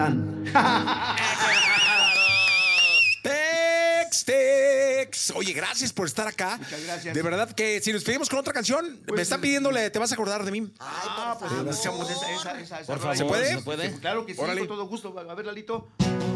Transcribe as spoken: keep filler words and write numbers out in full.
Tintán. Tex, Tex. Oye, gracias por estar acá. Muchas gracias. De verdad que si nos pedimos con otra canción, Pues, me está pidiéndole, te vas a acordar de mí. Ah, pues escuchamos esa, esa, esa, esa Por rola. ¿Se favor, puede? ¿se puede? Claro que sí, Órale. con todo gusto. A ver, Lalito.